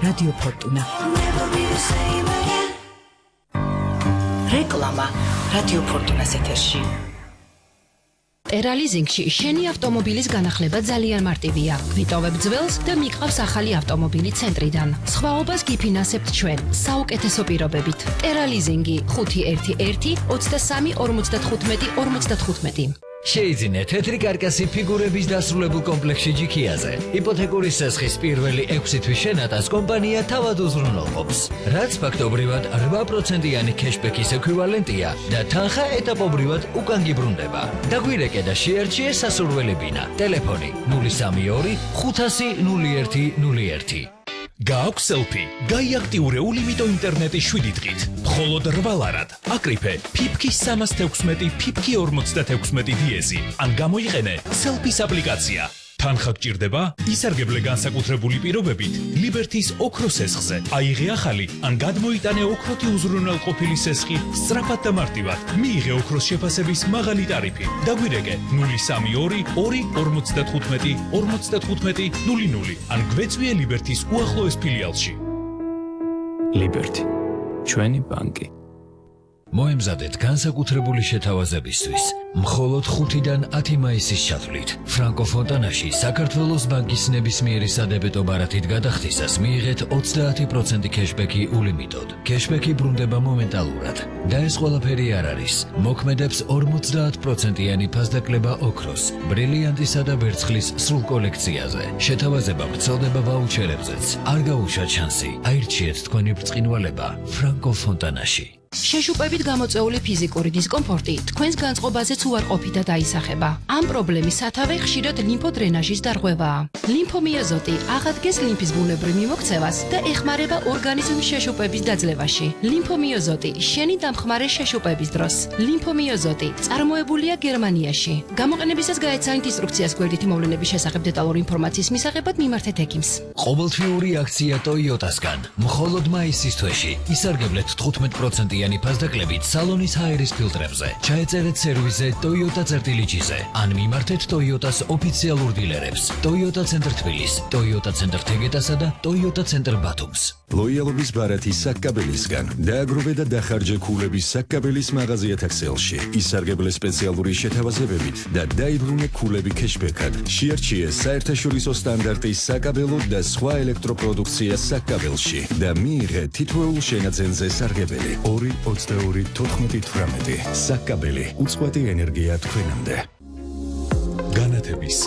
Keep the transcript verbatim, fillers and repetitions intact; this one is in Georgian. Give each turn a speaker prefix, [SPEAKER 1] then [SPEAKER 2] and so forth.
[SPEAKER 1] რადიო ფორტუნა. რეკლამა რადიო ფორტუნას ეთერში.
[SPEAKER 2] ტერალიზინგში შენი ავტომობილის განახლება ძალიან მარტივია. გვიტოვებ ძველს და მიყავს ახალი ავტომობილი ცენტრიდან. სხვაობას გიფინანსებთ ჩვენ საუკეთესო პირობებით. ტერალიზინგი ხუთი ერთი ერთი ოცდასამი ორმოცდათხუთმეტი ორმოცდათხუთმეტი.
[SPEAKER 3] შეიძინე თეთრი კარკასი ფიგურების დასრულებულ კომპლექსში ჯიქიაზე. იპოთეკური სესხის პირველი ექვსი თვის შენატას კომპანია თავად უზრუნველყოფს, რაც ფაქტობრივად რვა პროცენტიანი ქეშბექის ექვივალენტია და თანხა ეტაპობრივად უკან გიბრუნდება. დაგვირეკე და შეარჩიე სასურველი ბინა. ტელეფონი ნული სამი ორი ხუთასი ნული ერთი ნული ერთი.
[SPEAKER 4] გააქვს სელფი, გაიაქტიურე ულიმიტო ინტერნეტი შვიდი დღით. მხოლოდ რვა ლარად. აკრიფე ფიფკი სამას თექვსმეტი ფიფკი ორმოცდათექვსმეტი დიეზი. ან გამოიყენე სელფის აპლიკაცია. თანხა გჭირდება? ისარგებლე განსაკუთრებული პირობებით ლიბერთის ოქროს სესხზე. აიღე ახალი, ან გადმოიტანე ოქროთი უზრუნველყოფილი სესხი სწრაფად და მარტივად. მიიღე ოქროს შეფასების მაღალი ტარიფი. დაგვირეკე ნული სამი ორი ორი ორმოცდათხუთმეტი ორმოცდათხუთმეტი ნული ნული. ან გვეწვიე ლიბერთის უახლოეს ფილიალში.
[SPEAKER 5] ლიბერთი, ჩვენი ბანკი.
[SPEAKER 3] მოემზადეთ განსაკუთრებული შეთავაზებისთვის. მხოლოდ ხუთიდან ათი მაისის ჩათვლით. ფრანკო ფონტანაში საქართველოს ბანკის ნებისმიერი სადებეტო ბარათით გადახდისას მიიღეთ ოცდაათი პროცენტი ქეშბექი ულიმიტოდ. ქეშბექი ბრუნდება მომენტალურად და ეს ყველაფერი არ არის. მოქმედებს ორმოცდაათ პროცენტიანი ფასდაკლება ოქროს, ბრილიანტისა და ვერცხლის სრულ კოლექციაზე. შეთავაზება ვრცელდება ვაუჩერებზეც. არ გაუშვათ შანსი. აირჩიეთ თქვენი ბრწყინვალება ფრანკო ფონტანაში.
[SPEAKER 2] შეშუპებით გამოწვეული ფიზიკური დისკომფორტი თქვენს განწყობაზეც უარყოფით და დაისახება. ამ პრობლემის სათავე ხშირად ლიმფოდრენაჟის დარღვევაა. ლიმფომიოზოტი აღადგენს ლიმფის ბუნებრივ მიმოქცევას და ეხმარება ორგანიზმის შეშუპების დაძლევაში. ლიმფომიოზოტი შენი დამხმარე შეშუპების დროს. ლიმფომიოზოტი წარმოებულია გერმანიაში. გამოყენებისას გაეცანით ინსტრუქციას გვერდითი მოვლენების შესახებ დეტალური ინფორმაციის მისაღებად მიმართეთ ექიმს.
[SPEAKER 3] ყოველთვიური აქცია ტოიოტასგან. მხოლოდ მაისის თვეში ისარგებლეთ თხუთმეტ პროცენტიანი ფასდაკლებით სალონის ჰაერის ფილტრებზე. ჩაეწერეთ სერვისზე ტოიოტა წერტილიჩიზე. ან მიმართეთ ტოიოტას ოფიციალურ დილერებს. ტოიოტა ცენტრ თბილის, ტოიოტა ცენტრ თეგეტასა და ტოიოტა ცენტრ ბათუმს.
[SPEAKER 6] ლოიალობის ბარათის საკაბელისგან. დააგროვე და დახარჯე ქულების საკაბელის მაღაზიათა ქსელში. ისარგებლე სპეციალური შეთავაზებებით და დაიბრუნე ქულები ქეშბექად. შეარჩიე საერთაშორისო სტანდარტის საკაბელო და სხვა ელექტროპროდუქცია საკაბელში და მიიღე თითოეულ შენაძენზე სარგებელი. ორი ოცდაორი თოთხმეტი თვრამეტი. საკაბელი უწყვეტი ენერგია თქვენამდე.
[SPEAKER 4] განათების